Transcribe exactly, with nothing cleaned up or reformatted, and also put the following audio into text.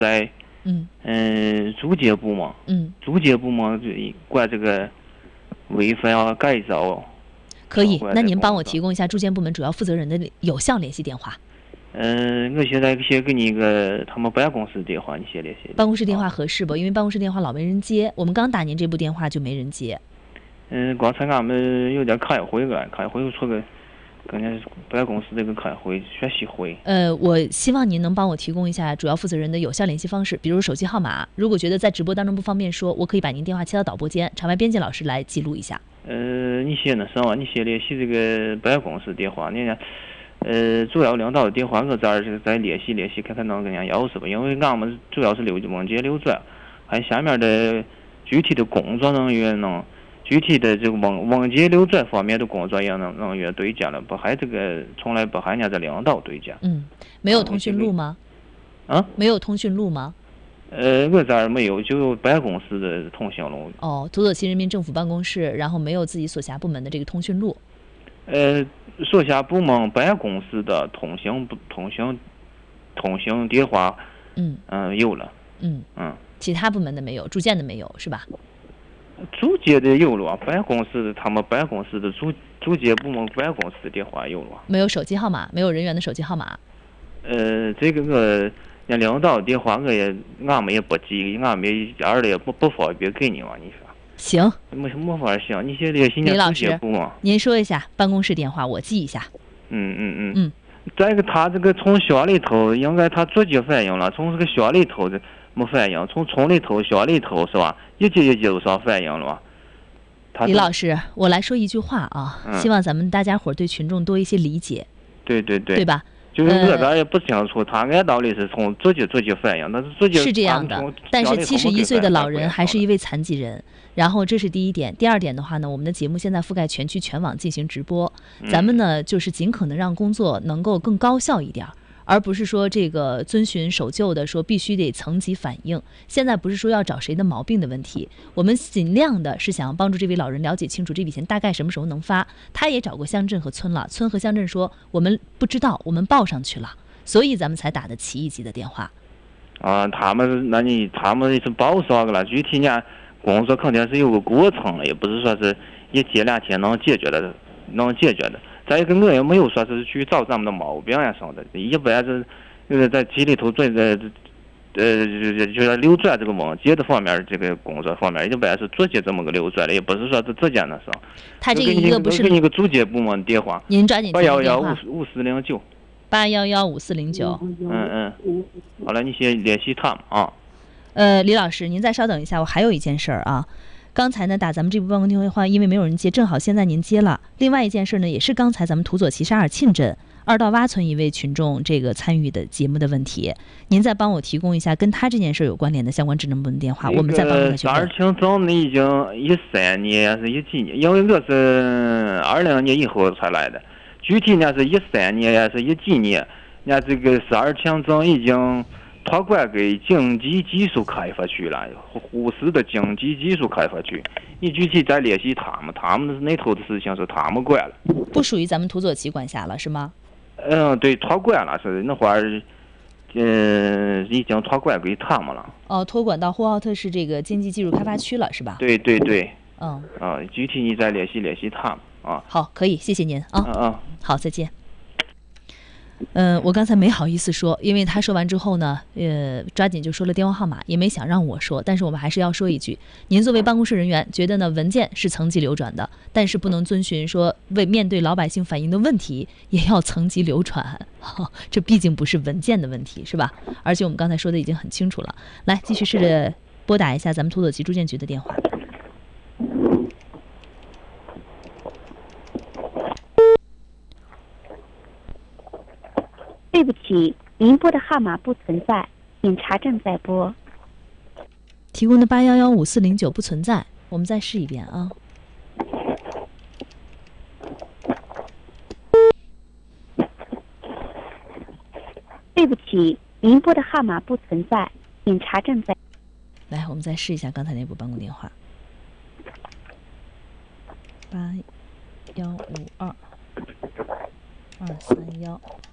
在嗯嗯租界部嘛，嗯，租界部嘛就管这个违法啊改造。 可以，那您帮我提供一下住建部门主要负责人的有效联系电话。 嗯，我现在先给你一个他们办公室电话，你先联系。 办公室电话合适不？因为办公室电话老没人接，我们刚打您这部电话就没人接。 嗯，刚才俺们有点开会个，开会出个，刚才办公室这个开会学习会。 呃，我希望您能帮我提供一下主要负责人的有效联系方式，比如手机号码。如果觉得在直播当中不方便说，我可以把您电话切到导播间，场外编辑老师来记录一下。 呃，你先那什么，你先联系这个办公室电话，你看，呃，主要领导的电话我这儿就再联系联系，看看能跟人家要是吧。因为俺们主要是流往街流转，还下面的具体的工作人员呢，具体的这个往往街流转方面的工作人人员对接了，不还这个从来不还人家的领导对接。 嗯，没有通讯录吗？ 啊？ 没有通讯录吗？ 呃，我这儿没有，就有办公室的通讯录。 哦，土佐旗人民政府办公室，然后没有自己所辖部门的这个通讯录。 呃，所辖部门办公室的通讯通讯通讯电话，嗯嗯、呃、有了。 嗯嗯，其他部门的没有，住建的没有是吧？ 住建的有了，办公室的他们办公室的住住建部门办公室的电话有了。 没有手机号码，没有人员的手机号码。 呃，这个我。那领导电话我也俺们也不记，俺们一家的也不不方便给你嘛，你说？ 行， 没没法行，你先联系李老师， 嘛。 您说一下办公室电话，我记一下。 嗯嗯嗯嗯。再一个，他这个从乡里头，应该他直接反映了，从这个乡里头的没反映，从村里头、乡里头是吧？一级一级都上反映了吧？ 李老师，我来说一句话啊，嗯、希望咱们大家伙对群众多一些理解。 对对对。 对吧？ 就是我这也不清楚，他按道理是从直接直接反映，但是直接是这样的。但是七十一岁的老人还是一位残疾人，然后这是第一点。第二点的话呢，我们的节目现在覆盖全区全网进行直播，咱们呢就是尽可能让工作能够更高效一点。而不是说这个遵循守旧的说必须得层级反映，现在不是说要找谁的毛病的问题，我们尽量的是想要帮助这位老人了解清楚这笔钱大概什么时候能发。他也找过乡镇和村了，村和乡镇说我们不知道，我们报上去了，所以咱们才打的起一级的电话。 啊，他们那你他们是报上了，具体呢工作肯定是有个过程了，也不是说是一天两天能解决的，能解决的。再一个，我也没有说是去找咱们的毛病呀什么的，一般是呃在局里头做的，呃就是流转这个网接的方面，这个工作方面，一般是直接这么个流转的，也不是说是直接的是。 他这个一个不是给你个住建部门电话， 您抓紧八幺幺五五四零九， 八幺幺五四零九。 嗯嗯，好了，你先联系他们啊。 呃，李老师，您再稍等一下，我还有一件事儿啊。刚才呢打咱们这部办公电话，因为没有人接，正好现在您接了。另外一件事呢，也是刚才咱们土佐旗沙尔沁镇二道洼村一位群众这个参与的节目的问题，您再帮我提供一下跟他这件事有关联的相关职能部门电话，我们再帮他去问。 沙尔沁镇的已经一三年是一几年，因为我是二零年以后才来的，具体呢是一三年还是一几年，那这个沙尔沁镇已经托管给经济技术开发区了，呼市的经济技术开发区。你具体再联系他们，他们那头的事情是他们管了， 不属于咱们土佐旗管辖了，是吗？ 嗯，对，托管了，是那会儿，嗯、呃，已经托管给他们了。 哦，托管到呼和浩特市这个经济技术开发区了，是吧？ 对对对。 嗯。 啊，具体你再联系联系他们啊。 好，可以，谢谢您啊。 嗯嗯。 好，再见。嗯、呃，我刚才没好意思说，因为他说完之后呢，呃，抓紧就说了电话号码，也没想让我说，但是我们还是要说一句：您作为办公室人员，觉得呢文件是层级流转的，但是不能遵循说为面对老百姓反映的问题也要层级流转，这毕竟不是文件的问题，是吧？而且我们刚才说的已经很清楚了。来，继续试着拨打一下咱们土佐旗住建局的电话。 对不起，您拨的号码不存在，请查证再拨。 提供的八幺幺五四零九不存在，我们再试一遍啊。 对不起，您拨的号码不存在，请查证再。 来，我们再试一下刚才那部办公电话。八幺五二二三幺。